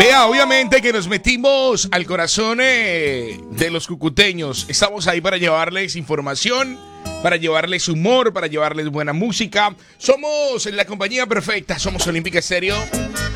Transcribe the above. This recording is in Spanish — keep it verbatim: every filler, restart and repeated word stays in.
Vea, obviamente que nos metimos al corazón eh, de los cucuteños. Estamos ahí para llevarles información, para llevarles humor, para llevarles buena música. Somos la compañía perfecta, somos Olímpica Estéreo.